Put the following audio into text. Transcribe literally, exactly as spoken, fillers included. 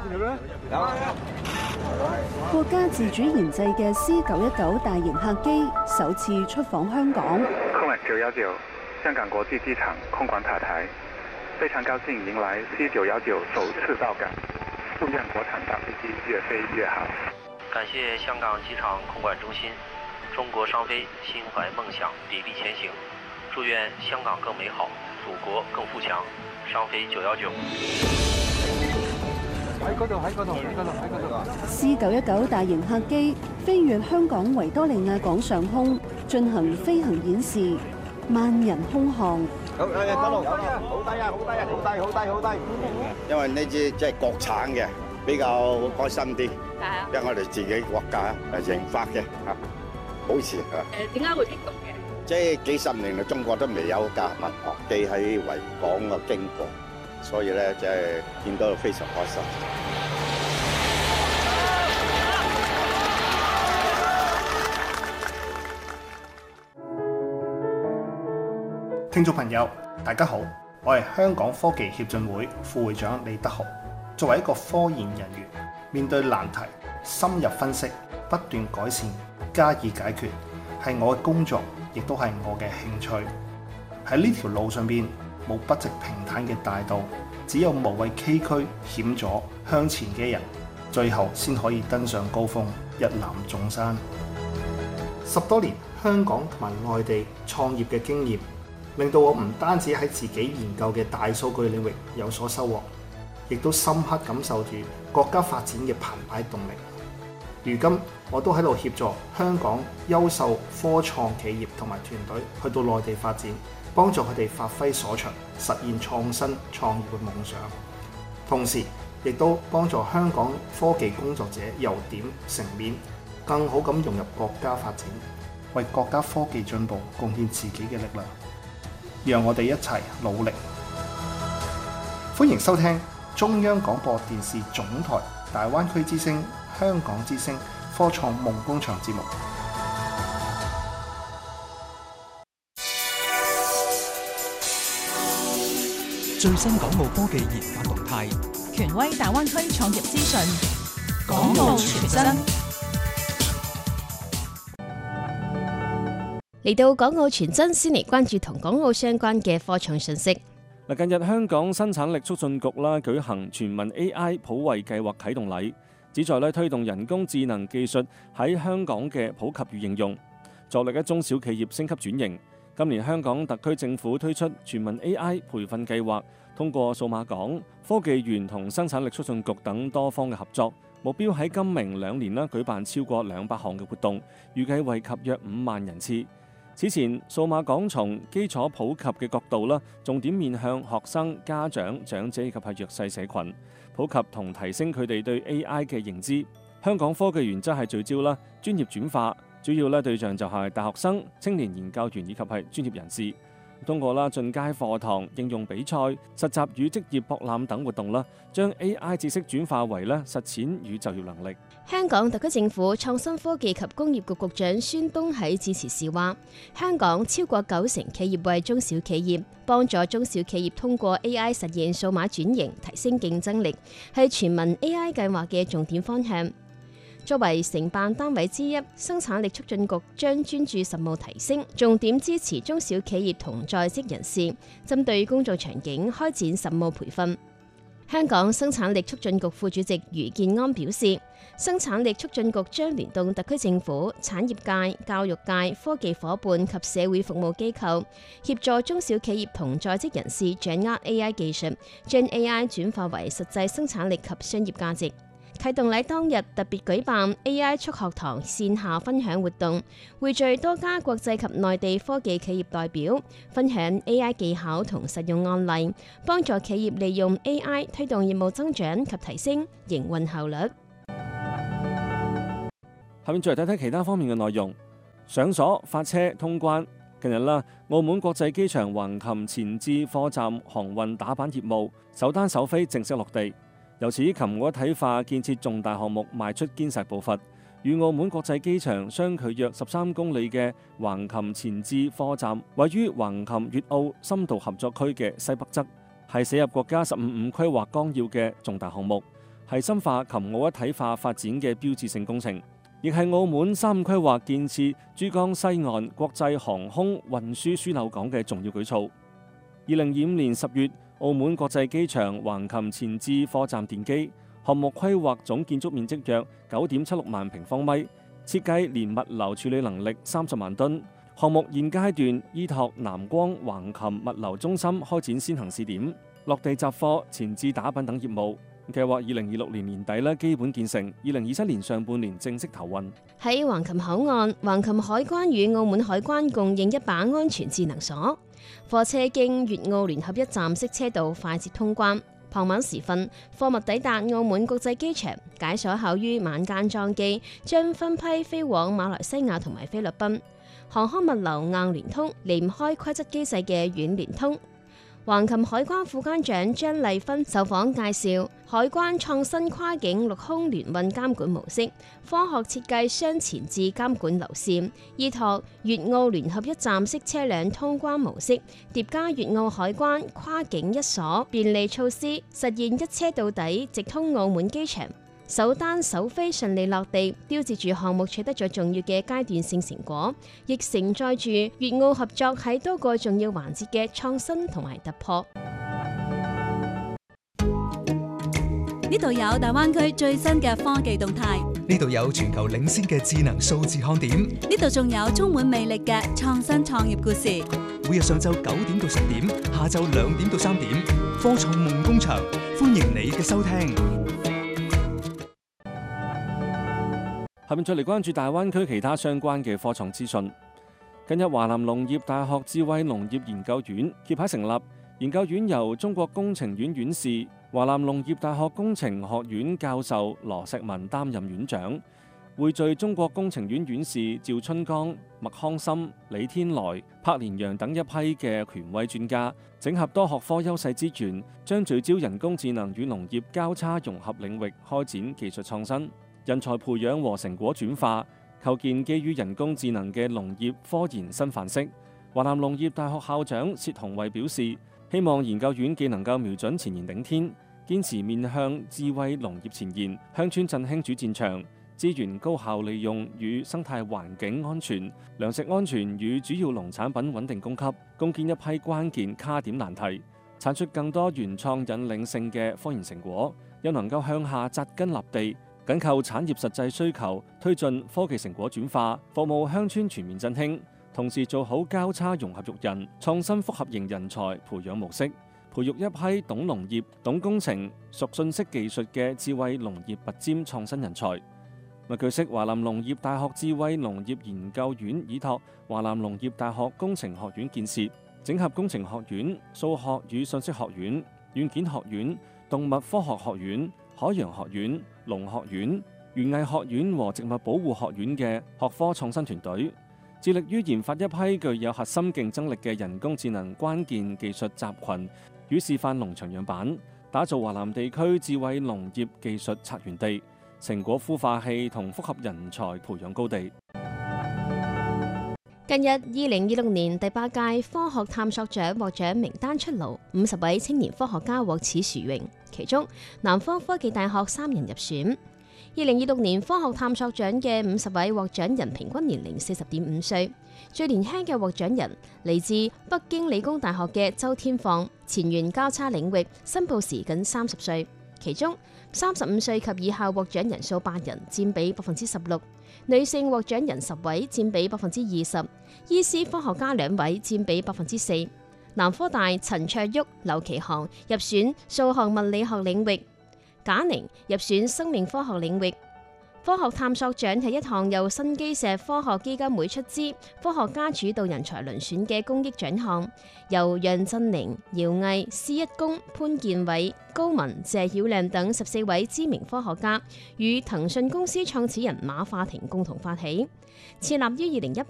國家自主研製嘅 C 九一九大型客機首次出訪香港。 空運九一九香港國際機場空管塔台，非常高興迎來 C 九一九首次到港，祝願國產大飛機越飛越好。 感謝香港機場空管中心，中國商飛心懷夢想，砥礪前行，祝願香港更美好，祖國更富強。商飛九一九。 喺嗰度，喺嗰度，喺嗰度，喺嗰度。 C 九一九大型客機飛越香港維多利亞港上空，進行飛行演示，萬人空巷。 好，誒，嗰度，好低啊，好低啊，好低，好低，好低。因為呢支即係國產嘅，比較開心啲。係啊。因為我哋自己國家誒研發嘅嚇，好似嚇。 誒，點解會激動嘅？ 即係幾十年嚟，中國都未有架民航機喺維港嘅經過。所以咧，即係見到非常開心。 聽眾朋友，大家好，我係香港科技協進會副會長李德豪。作為一個科研人員，面對難題，深入分析，不斷改善，加以解決，係我嘅工作，亦都係我嘅興趣。喺呢條路上邊，冇不直平坦嘅大道，只有無畏崎嶇險阻向前嘅人，最後先可以登上高峰，一覽眾山。十多年香港同埋內地創業嘅經驗，令到我唔單止喺自己研究嘅大數據領域有所收穫，亦都深刻感受住國家發展嘅澎湃動力。如今我都喺度協助香港優秀科創企業同埋團隊去到內地發展，幫助佢哋發揮所長，實現創新創業嘅夢想。同時，亦都幫助香港科技工作者由點成面，更好咁融入國家發展，為國家科技進步貢獻自己嘅力量。讓我哋一齊努力。歡迎收聽中央廣播電視總台大灣區之聲、香港之聲科創夢工場節目。 最新港澳科技研發動態， 權威大灣區創業資訊， 港澳全真。 嚟到港澳全真，先嚟關注同港澳相關嘅科創信息。 嗱，近日香港生產力促進局啦舉行全民 A I 普惠計劃啟動禮，旨在咧推動人工智能技術喺香港嘅普及與應用，助力一中小企業升級轉型。今年香港特區政府推出全民 A I 培訓計劃，通過數碼港、科技園同生產力促進局等多方嘅合作，目標喺今明兩年啦舉辦超過兩百項嘅活動，預計惠及約五萬人次。此前，數碼港從基礎普及嘅角度啦，重點面向學生、家長、長者以及係弱勢社群，普及同提升佢哋對 A I 嘅認知。香港科技園則係聚焦啦專業轉化，主要咧對象就係大學生、青年研究員以及係專業人士。通過啦進階課堂、應用比賽、實習與職業博覽等活動啦，將 A I 知識轉化為咧實踐與就業能力。 香港特區政府創新科技及工業局局長孫東喺致辭時話：香港超過九成企業為中小企業，幫助中小企業通過 A I 實現數碼轉型，提升競爭力，係全民 A I 計劃嘅重點方向。作為承辦單位之一，生產力促進局將專注實務提升，重點支持中小企業同在職人士，針對工作場景開展實務培訓。香港生產力促進局副主席余建安表示，生產力促進局將聯動特區政府、產業界、教育界、科技夥伴及社會服務機構，協助中小企業同在職人士掌握 A I 技術，將 A I 轉化為實際生產力及商業價值。啟動禮當日特別舉辦 A I 速學堂線下分享活動，匯聚多家國際及內地科技企業代表，分享 A I 技巧同實用案例，幫助企業利用 A I 推動業務增長及提升營運效率。 下面再嚟睇睇其他方面嘅內容。上鎖、發車、通關。近日啦，澳門國際機場橫琴前置貨站航運打板業務首單首飛正式落地。由此，琴澳一體化建設重大項目邁出堅實步伐。與澳門國際機場相距約十三公里嘅橫琴前置貨站，位於橫琴粵澳深度合作區嘅西北側，係寫入國家十五五規劃綱要嘅重大項目，係係深化琴澳一體化發展嘅標誌性工程，亦係澳門三五規劃建設珠江西岸國際航空運輸樞紐港嘅重要舉措。二零二五年十月，澳門國際機場橫琴前置貨站奠基，項目規劃總建築面積約九點七六萬平方米，設計連物流處理能力三十萬噸。項目現階段依託南光橫琴物流中心開展先行試點，落地集貨、前置打品等業務。計劃二零二六年年底咧基本建成，二零二七年上半年正式投運。 喺橫琴口岸，橫琴海關與澳門海關共認一把安全智能鎖，貨車經粵澳聯合一站式車道快捷通關。傍晚時分，貨物抵達澳門國際機場，解鎖後於晚間裝機，將分批飛往馬來西亞同埋菲律賓。航空物流硬聯通，離唔開規則機制嘅軟聯通。橫琴海關副關長張麗芬受訪介紹，海關創新跨境陸空聯運監管模式，科學設計雙前置監管流線，依託粵澳聯合一站式車輛通關模式，疊加粵澳海關跨境一鎖便利措施，實現一車到底，直通澳門機場。首單首飛順利落地，標誌住項目取得咗重要嘅階段性成果，亦承載住粵澳合作喺多個重要環節嘅創新同埋突破。 呢度有大灣區最新嘅科技動態， 呢度有全球領先嘅智能數字看點， 呢度仲有充滿魅力嘅創新創業故事。 每日上晝九點到十點，下晝兩點到三點，科創夢工場，歡迎你嘅收聽。 下面再嚟關注大灣區其他相關嘅科創資訊。近日，華南農業大學智慧農業研究院揭牌成立，研究院由中國工程院院士、華南農業大學工程學院教授羅石文擔任院長，匯聚中國工程院院士趙春江、麥康森、李天來、柏連陽等一批嘅權威專家，整合多學科優勢資源，將聚焦人工智能與農業交叉融合領域開展技術創新、人才培養和成果轉化，構建基於人工智能嘅農業科研新範式。華南農業大學校長薛鴻慧表示，希望研究院既能夠瞄準前沿頂天，堅持面向智慧農業前沿、鄉村振興主戰場，資源高效利用與生態環境安全、糧食安全與主要農產品穩定供給，攻堅一批關鍵卡點難題，產出更多原創引領性嘅科研成果，又能夠向下扎根立地，緊扣產業實際需求，推進科技成果轉化，服務鄉村全面振興，同時做好交叉融合育人、創新複合型人才培養模式，培育一批懂農業、懂工程、熟信息技術嘅智慧農業拔尖創新人才。據悉，華南農業大學智慧農業研究院依託華南農業大學工程學院建設，整合工程學院、數學與信息學院、軟件學院、動物科學學院、海洋學院、農學院、園藝學院和植物保護學院嘅學科創新團隊，致力於研發一批具有核心競爭力嘅人工智能關鍵技術集群與示範農場樣板，打造華南地區智慧農業技術策源地、成果孵化器同複合人才培養高地。 近日，二零二六年第八屆科學探索獎獲獎名單出爐，五十位青年科學家獲此殊榮，其中南方科技大學三人入選。二零二六年科學探索獎嘅五十位獲獎人平均年齡四十點五歲，最年輕嘅獲獎人嚟自北京理工大學嘅周天放，前沿交叉領域，申報時僅三十歲。其中三十五歲及以下獲獎人數八人，佔比百分之十六；女性獲獎人十位，佔比百分之二十；醫師科學家兩位，佔比百分之四。南科大陳卓旭、劉其航入選數學物理學領域，賈寧入選生命科學領域。科學探索獎係一項由新基石科學基金會出資、科學家主導人才遴選嘅公益獎項，由楊振寧、姚毅、施一公、潘建偉、高文、謝曉亮等十四位知名科學家與騰訊公司創始人馬化騰共同發起，設立於二零一